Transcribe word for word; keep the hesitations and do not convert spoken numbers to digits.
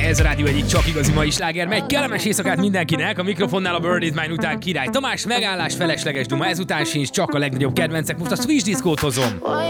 Ez a rádió egyik csak igazi mai sláger. Megy kellemes éjszakát mindenkinek. A mikrofonnál a Bird Is Mine után Király Tamás, megállás, felesleges duma. Ezután sincs, csak a legnagyobb kedvencek. Most a Switch diszkót hozom.